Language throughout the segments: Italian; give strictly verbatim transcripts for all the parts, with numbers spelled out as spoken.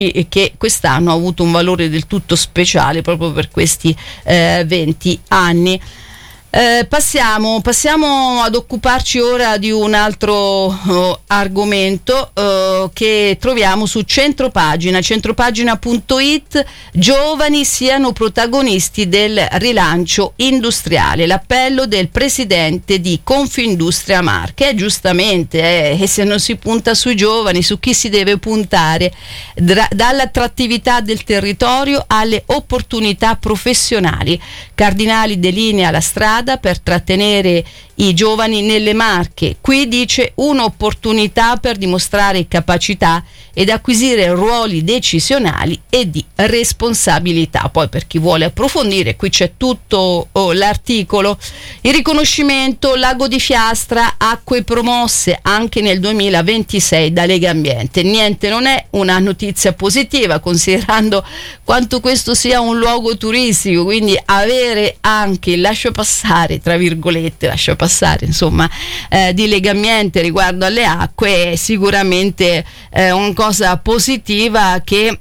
e che quest'anno ha avuto un valore del tutto speciale proprio per questi eh, venti anni. Eh, passiamo, passiamo ad occuparci ora di un altro oh, argomento eh, che troviamo su Centropagina, centropagina punto it. Giovani siano protagonisti del rilancio industriale, l'appello del presidente di Confindustria Marche. Eh, giustamente, eh, e se non si punta sui giovani, su chi si deve puntare? Dra- dall'attrattività del territorio alle opportunità professionali. Cardinali delinea la strada per trattenere i giovani nelle Marche. Qui dice un'opportunità per dimostrare capacità ed acquisire ruoli decisionali e di responsabilità. Poi per chi vuole approfondire, qui c'è tutto oh, l'articolo. Il riconoscimento Lago di Fiastra, acque promosse anche nel duemilaventisei da Lega Ambiente. Niente, non è una notizia positiva, considerando quanto questo sia un luogo turistico, quindi avere anche il lascia passare, tra virgolette, lascia passare, insomma, eh, di Lega Ambiente riguardo alle acque è sicuramente eh, una cosa positiva che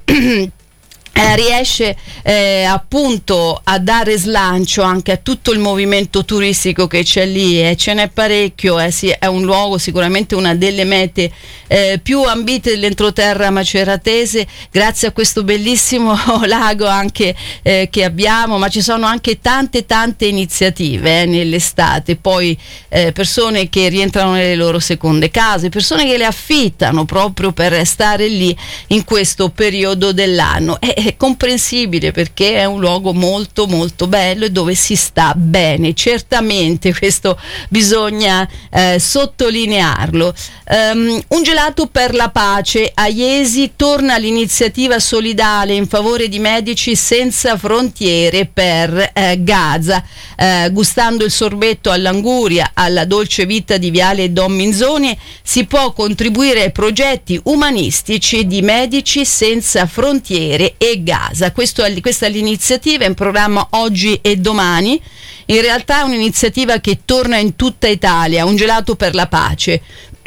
Eh, riesce eh, appunto a dare slancio anche a tutto il movimento turistico che c'è lì, e ce n'è parecchio. Eh, sì, è un luogo, sicuramente una delle mete eh, più ambite dell'entroterra maceratese, grazie a questo bellissimo lago anche eh, che abbiamo, ma ci sono anche tante tante iniziative eh, nell'estate, poi eh, persone che rientrano nelle loro seconde case, persone che le affittano proprio per stare lì in questo periodo dell'anno. Eh, è comprensibile, perché è un luogo molto molto bello e dove si sta bene, certamente questo bisogna eh, sottolinearlo. Um, un gelato per la pace. A Iesi torna l'iniziativa solidale in favore di Medici Senza Frontiere per eh, Gaza, eh, gustando il sorbetto all'anguria, alla dolce vita di Viale Don Minzoni, si può contribuire ai progetti umanistici di Medici Senza Frontiere e Gaza. Questo è, questa è l'iniziativa, è in programma oggi e domani. In realtà è un'iniziativa che torna in tutta Italia, un gelato per la pace.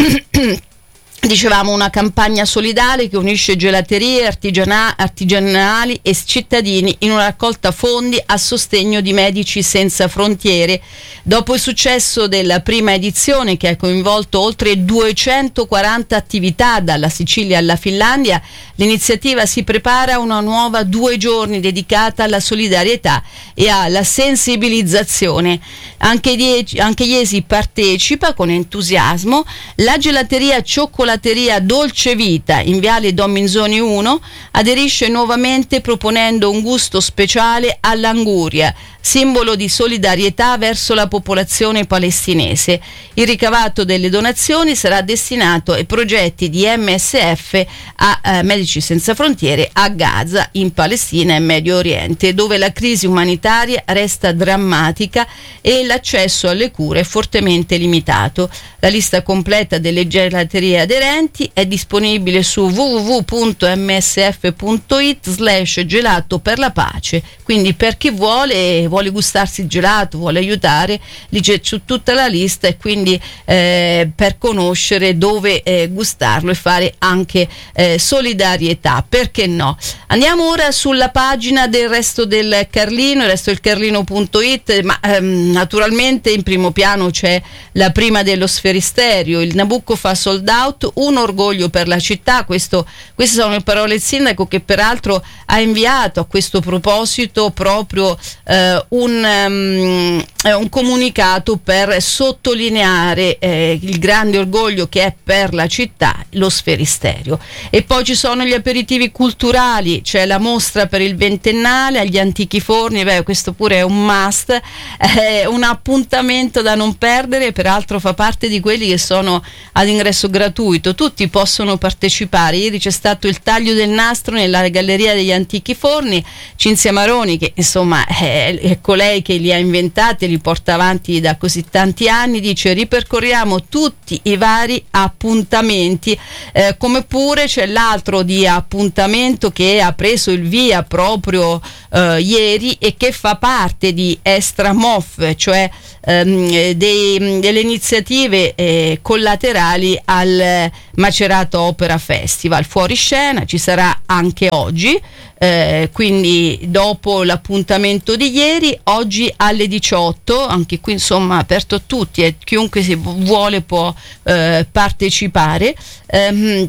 Dicevamo, una campagna solidale che unisce gelaterie artigiana- artigianali e cittadini in una raccolta fondi a sostegno di Medici Senza Frontiere. Dopo il successo della prima edizione, che ha coinvolto oltre duecentoquaranta attività dalla Sicilia alla Finlandia, l'iniziativa si prepara a una nuova due giorni dedicata alla solidarietà e alla sensibilizzazione. Anche, die- anche Iesi partecipa con entusiasmo. La gelateria Cioccolateria Dolce Vita in Viale Don Minzoni uno aderisce nuovamente proponendo un gusto speciale all'anguria, simbolo di solidarietà verso la popolazione palestinese. Il ricavato delle donazioni sarà destinato ai progetti di M S F a eh, Medici Senza Frontiere a Gaza, in Palestina e Medio Oriente, dove la crisi umanitaria resta drammatica e l'accesso alle cure è fortemente limitato. La lista completa delle gelaterie aderenti è disponibile su w w w punto m s f punto i t slash gelato per la pace. Quindi per chi vuole vuole gustarsi il gelato, vuole aiutare, lì c'è tutta la lista, e quindi eh, per conoscere dove eh, gustarlo e fare anche eh, solidarietà, perché no? Andiamo ora sulla pagina del Resto del Carlino, il resto del carlino punto i t, ma ehm, naturalmente in primo piano c'è la prima dello Sferisterio. Il Nabucco fa sold out, un orgoglio per la città. Questo, queste sono le parole del sindaco, che peraltro ha inviato a questo proposito proprio eh, un, um, un comunicato per sottolineare eh, il grande orgoglio che è per la città lo Sferisterio. E poi ci sono gli aperitivi culturali, c'è la mostra per il ventennale agli Antichi Forni. Beh, questo pure è un must, è un appuntamento da non perdere, peraltro fa parte di quelli che sono ad ingresso gratuito, tutti possono partecipare. Ieri c'è stato il taglio del nastro nella Galleria degli Antichi Forni. Cinzia Maroni, che insomma è, è colei che li ha inventati e li porta avanti da così tanti anni, dice: ripercorriamo tutti i vari appuntamenti, eh, come pure c'è l'altro di appuntamento che ha preso il via proprio eh, ieri e che fa parte di Extra M O F, cioè ehm, dei, delle iniziative eh, collaterali al Macerata Opera Festival. Fuori scena ci sarà anche oggi, eh, quindi dopo l'appuntamento di ieri, oggi alle diciotto, anche qui insomma aperto a tutti e chiunque si vuole può eh, partecipare. Ehm,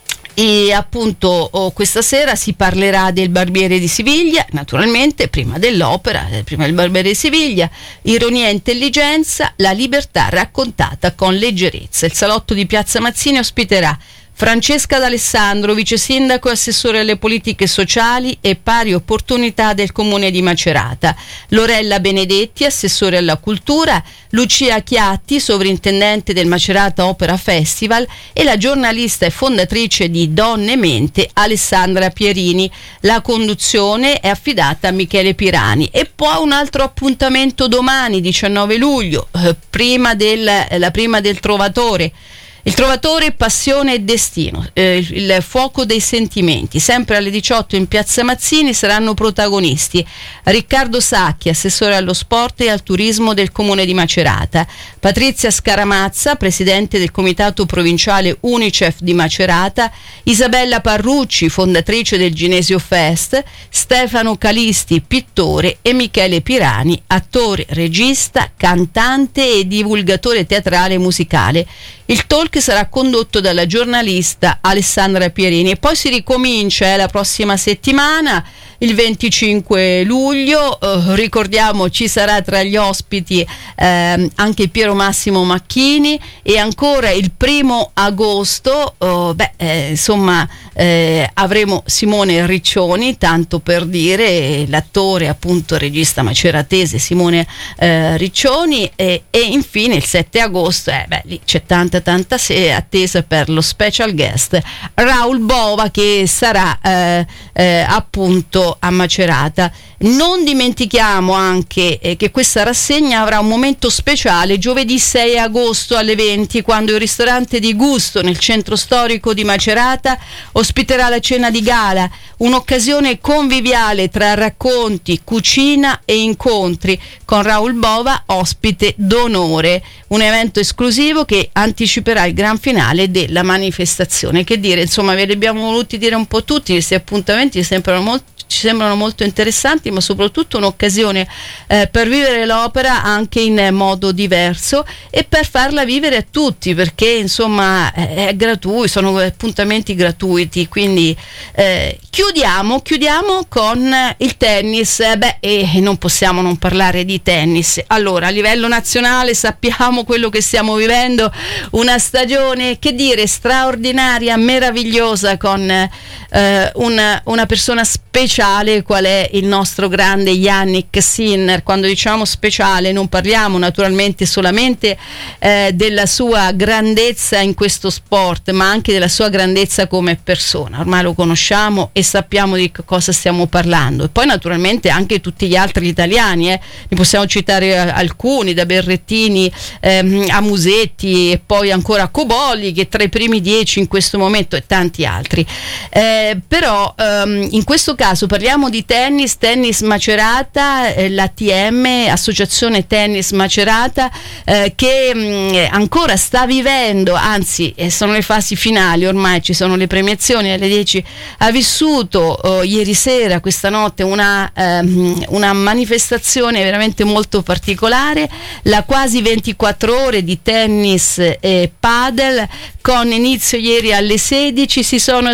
E appunto oh, questa sera si parlerà del Barbiere di Siviglia, naturalmente prima dell'opera, eh, prima del Barbiere di Siviglia, ironia e intelligenza, la libertà raccontata con leggerezza. Il salotto di Piazza Mazzini ospiterà Francesca D'Alessandro, vice sindaco e assessore alle politiche sociali e pari opportunità del comune di Macerata, Lorella Benedetti, assessore alla cultura, Lucia Chiatti, sovrintendente del Macerata Opera Festival, e la giornalista e fondatrice di Donne Mente, Alessandra Pierini. La conduzione è affidata a Michele Pirani. E poi un altro appuntamento domani, diciannove luglio, eh, prima del, eh, la prima del Trovatore. Il Trovatore, passione e destino, eh, il fuoco dei sentimenti. Sempre alle diciotto in Piazza Mazzini saranno protagonisti Riccardo Sacchi, assessore allo sport e al turismo del comune di Macerata, Patrizia Scaramazza, presidente del comitato provinciale Unicef di Macerata, Isabella Parrucci, fondatrice del Ginesio Fest, Stefano Calisti, pittore, e Michele Pirani, attore, regista, cantante e divulgatore teatrale e musicale. Il talk sarà condotto dalla giornalista Alessandra Pierini e poi si ricomincia eh, la prossima settimana, il venticinque luglio. Eh, ricordiamo ci sarà tra gli ospiti eh, anche Piero Massimo Macchini, e ancora il primo agosto oh, beh, eh, insomma eh, avremo Simone Riccioni, tanto per dire, l'attore appunto regista maceratese Simone eh, Riccioni, e, e infine il sette agosto eh, beh, lì c'è tanta tanta se- attesa per lo special guest Raul Bova, che sarà eh, eh, appunto a Macerata. Non dimentichiamo anche eh, che questa rassegna avrà un momento speciale giovedì sei agosto alle venti, quando il ristorante di Gusto nel centro storico di Macerata ospiterà la cena di gala, un'occasione conviviale tra racconti, cucina e incontri, con Raul Bova ospite d'onore, un evento esclusivo che anticiperà il gran finale della manifestazione. Che dire, insomma, ve li abbiamo voluti dire un po' tutti, questi appuntamenti sembrano molto ci sembrano molto interessanti, ma soprattutto un'occasione eh, per vivere l'opera anche in modo diverso e per farla vivere a tutti, perché insomma è, è gratuito, sono appuntamenti gratuiti. Quindi eh, chiudiamo chiudiamo con il tennis. Eh, beh, e non possiamo non parlare di tennis. Allora, a livello nazionale sappiamo quello che stiamo vivendo, una stagione, che dire, straordinaria, meravigliosa, con eh, una, una persona speciale qual è il nostro grande Jannik Sinner. Quando diciamo speciale non parliamo naturalmente solamente eh, della sua grandezza in questo sport, ma anche della sua grandezza come persona. Ormai lo conosciamo e sappiamo di cosa stiamo parlando, e poi naturalmente anche tutti gli altri italiani, eh. ne possiamo citare alcuni, da Berrettini ehm, a Musetti, e poi ancora a Cobolli, che è tra i primi dieci in questo momento, e tanti altri. Eh, però ehm, in questo caso parliamo di tennis, tennis Macerata, eh, l'A T M, Associazione Tennis Macerata, eh, che mh, ancora sta vivendo, anzi eh, sono le fasi finali, ormai ci sono le premiazioni alle dieci, ha vissuto eh, ieri sera, questa notte, una, ehm, una manifestazione veramente molto particolare, la quasi ventiquattro ore di tennis e padel, con inizio ieri alle sedici. Si sono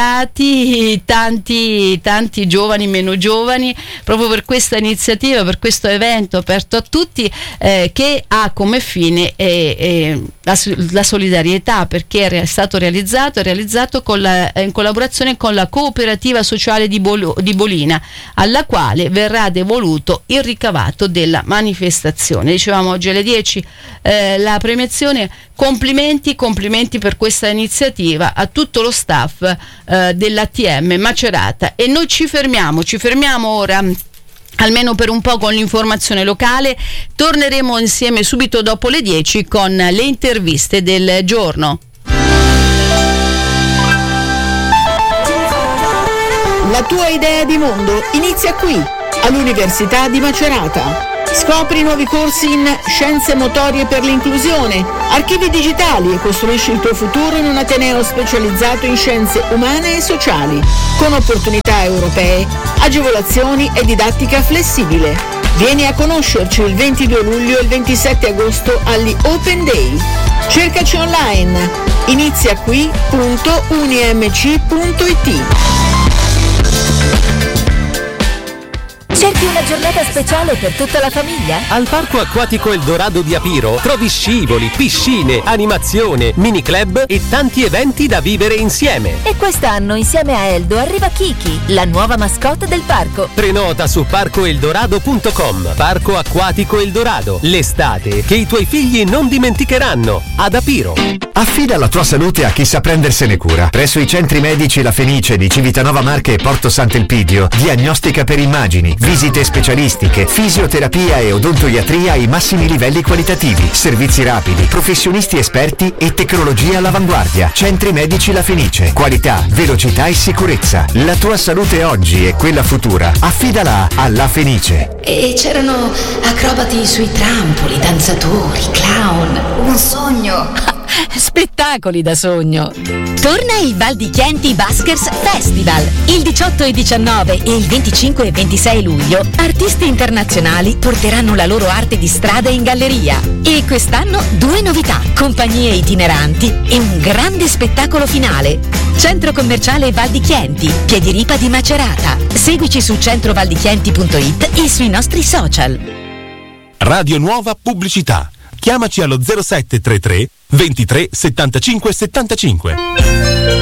sfidati tanti tanti giovani, meno giovani, proprio per questa iniziativa, per questo evento aperto a tutti, eh, che ha come fine eh, eh, la, la solidarietà, perché è stato realizzato, è realizzato con la, in collaborazione con la Cooperativa Sociale di, Bolo, di Bolina, alla quale verrà devoluto il ricavato della manifestazione. Dicevamo oggi alle dieci eh, la premiazione. Complimenti, complimenti per questa iniziativa a tutto lo staff eh, dell'A T M Macerata. E noi ci fermiamo, ci fermiamo ora, almeno per un po', con l'informazione locale. Torneremo insieme subito dopo le dieci con le interviste del giorno. La tua idea di mondo inizia qui, all'Università di Macerata. Scopri nuovi corsi in Scienze Motorie per l'Inclusione, Archivi digitali e costruisci il tuo futuro in un ateneo specializzato in scienze umane e sociali, con opportunità europee, agevolazioni e didattica flessibile. Vieni a conoscerci il ventidue luglio e il ventisette agosto agli Open Day. Cercaci online, inizia qui punto unimc punto it. Cerchi una giornata speciale per tutta la famiglia? Al Parco Acquatico Eldorado di Apiro trovi scivoli, piscine, animazione, mini club e tanti eventi da vivere insieme. E quest'anno insieme a Eldo arriva Kiki, la nuova mascotte del parco. Prenota su parco eldorado punto com. Parco Acquatico Eldorado, l'estate che i tuoi figli non dimenticheranno. Ad Apiro. Affida la tua salute a chi sa prendersene cura. Presso i centri medici La Fenice di Civitanova Marche e Porto Sant'Elpidio, diagnostica per immagini, visite specialistiche, fisioterapia e odontoiatria ai massimi livelli qualitativi, servizi rapidi, professionisti esperti e tecnologia all'avanguardia. Centri medici La Fenice, qualità, velocità e sicurezza. La tua salute oggi e quella futura, affidala a La Fenice. E c'erano acrobati sui trampoli, danzatori, clown, un sogno. Spettacoli da sogno. Torna il Val di Chianti Buskers Festival. Il diciotto e diciannove e il venticinque e ventisei luglio artisti internazionali porteranno la loro arte di strada in galleria. E quest'anno due novità: compagnie itineranti e un grande spettacolo finale. Centro commerciale Val di Chianti, Piediripa di Macerata. Seguici su centrovaldichianti punto it e sui nostri social. Radio Nuova Pubblicità. Chiamaci allo zero sette tre tre ventitré settantacinque settantacinque.